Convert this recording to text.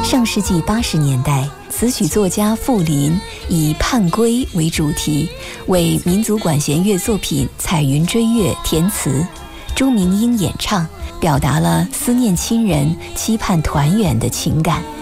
上世纪80年代，词曲作家傅林以盼归为主题，为民族管弦乐作品《彩云追月》填词，朱明英演唱，表达了思念亲人、期盼团圆的情感。